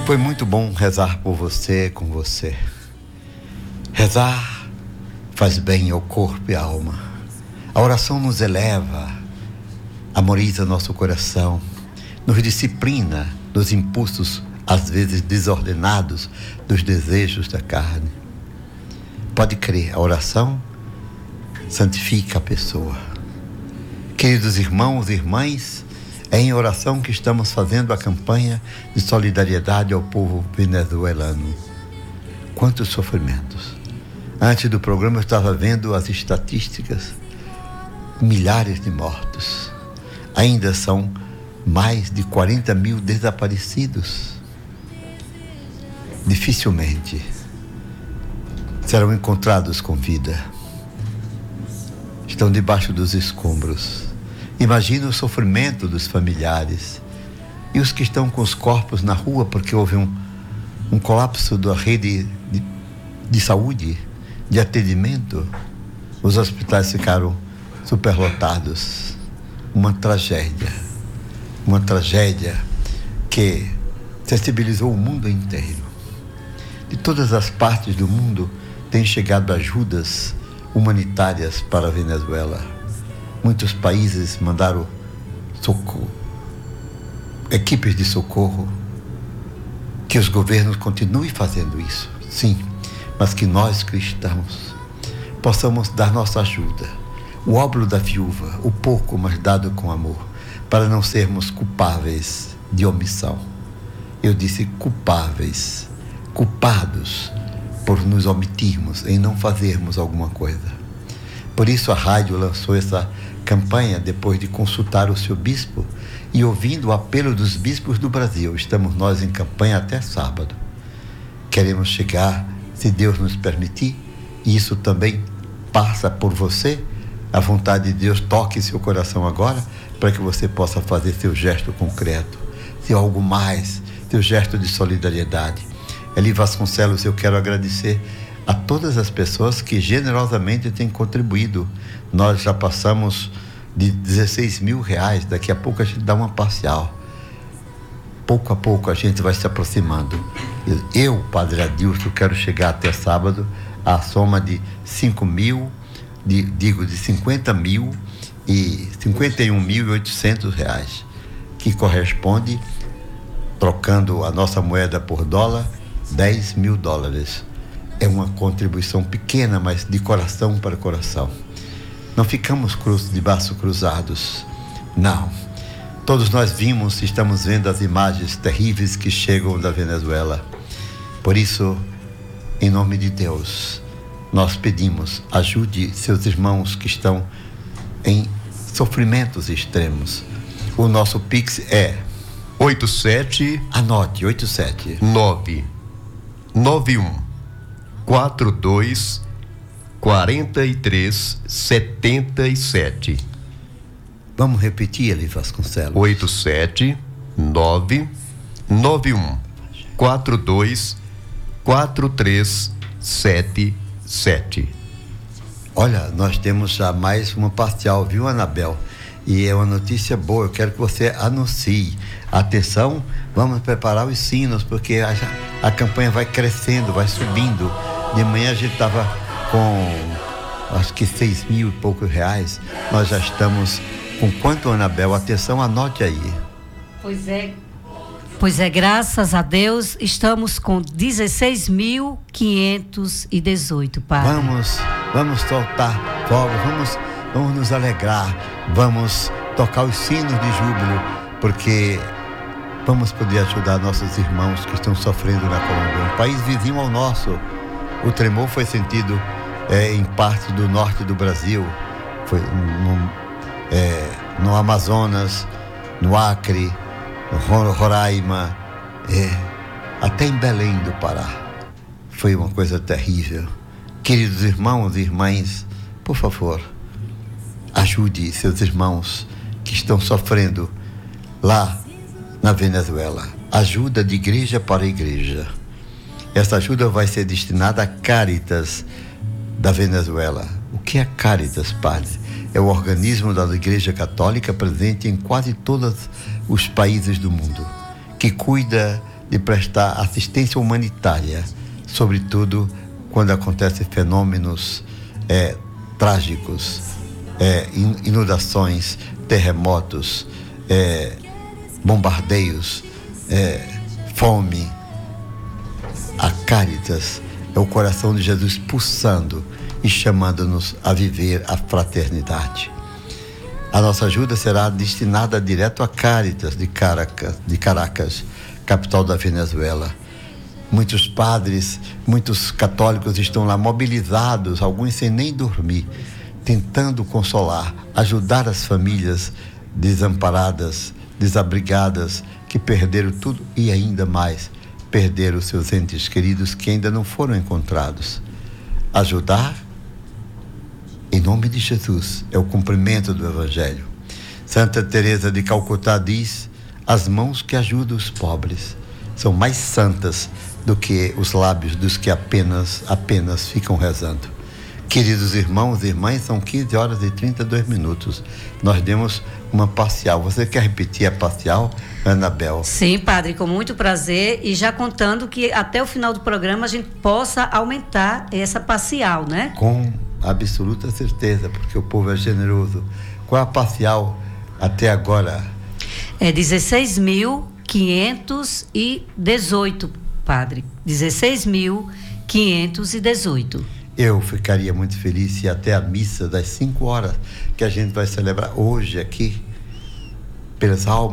Foi muito bom rezar por você, com você. Rezar faz bem ao corpo e à alma. A oração nos eleva, amoriza nosso coração, nos disciplina dos impulsos, às vezes desordenados, dos desejos da carne. Pode crer, a oração santifica a pessoa. Queridos irmãos e irmãs, é em oração que estamos fazendo a campanha de solidariedade ao povo venezuelano. Quantos sofrimentos! Antes do programa eu estava vendo as estatísticas, milhares de mortos. Ainda são mais de 40 mil desaparecidos. Dificilmente serão encontrados com vida. Estão debaixo dos escombros. Imagina o sofrimento dos familiares e os que estão com os corpos na rua porque houve um colapso da rede de saúde, de atendimento. Os hospitais ficaram superlotados. Uma tragédia que sensibilizou o mundo inteiro. De todas as partes do mundo têm chegado ajudas humanitárias para a Venezuela. Muitos países mandaram socorro, equipes de socorro. Que os governos continuem fazendo isso, sim, mas que nós cristãos possamos dar nossa ajuda. O óbolo da viúva, o pouco, mas dado com amor, para não sermos culpáveis de omissão. Eu disse culpáveis, culpados por nos omitirmos em não fazermos alguma coisa. Por isso a rádio lançou essa campanha depois de consultar o seu bispo e ouvindo o apelo dos bispos do Brasil. Estamos nós em campanha até sábado. Queremos chegar, se Deus nos permitir, e isso também passa por você. A vontade de Deus toque seu coração agora para que você possa fazer seu gesto concreto, seu algo mais, seu gesto de solidariedade. Eli Vasconcelos, eu quero agradecer a todas as pessoas que generosamente têm contribuído. Nós já passamos de 16 mil reais, daqui a pouco a gente dá uma parcial. Pouco a pouco a gente vai se aproximando. Eu, Padre Adilson, quero chegar até sábado à soma de 5 mil, de 50 mil e 51.800 reais, que corresponde, trocando a nossa moeda por dólar, 10 mil dólares. É uma contribuição pequena, mas de coração para coração. Não ficamos de braços cruzados, não. Todos nós estamos vendo as imagens terríveis que chegam da Venezuela. Por isso, em nome de Deus, nós pedimos, ajude seus irmãos que estão em sofrimentos extremos. O nosso Pix é 87, anote, 87 991 42 43 77. Vamos repetir, Eli Vasconcelos. 87 991 42 43 77. Olha, nós temos já mais uma parcial, viu, Anabel? E é uma notícia boa, eu quero que você anuncie. Atenção, vamos preparar os sinos, porque a campanha vai crescendo, vai subindo. De manhã a gente estava com, acho que 6 mil e poucos reais. Nós já estamos com quanto, Anabel? Atenção, anote aí. Pois é, graças a Deus, estamos com 16.518, Padre. Vamos soltar fogo, vamos nos alegrar, vamos tocar os sinos de júbilo, porque vamos poder ajudar nossos irmãos que estão sofrendo na Colômbia, um país vizinho ao nosso. O tremor foi sentido em parte do norte do Brasil, foi no Amazonas, no Acre, no Roraima, até em Belém do Pará. Foi uma coisa terrível. Queridos irmãos e irmãs, por favor, ajude seus irmãos que estão sofrendo lá na Venezuela. Ajuda de igreja para igreja. Essa ajuda vai ser destinada à Caritas da Venezuela. O que é Caritas, Padre? É o organismo da Igreja Católica presente em quase todos os países do mundo, que cuida de prestar assistência humanitária, sobretudo quando acontecem fenômenos trágicos, inundações, terremotos, bombardeios, fome. A Cáritas é o coração de Jesus pulsando e chamando-nos a viver a fraternidade. A nossa ajuda será destinada direto à Cáritas de Caracas, capital da Venezuela. Muitos padres, muitos católicos estão lá mobilizados, alguns sem nem dormir, tentando consolar, ajudar as famílias desamparadas, desabrigadas, que perderam tudo e ainda mais, perderam seus entes queridos que ainda não foram encontrados. Ajudar, em nome de Jesus, é o cumprimento do Evangelho. Santa Teresa de Calcutá diz: as mãos que ajudam os pobres são mais santas do que os lábios dos que apenas ficam rezando. Queridos irmãos e irmãs, são 15h32. Nós demos uma parcial. Você quer repetir a parcial, Anabel? Sim, padre, com muito prazer, e já contando que até o final do programa a gente possa aumentar essa parcial, né? Com absoluta certeza, porque o povo é generoso. Qual é a parcial até agora? É 16.518, padre. 16.518. Eu ficaria muito feliz se até a missa das 5 horas, que a gente vai celebrar hoje aqui, pelas almas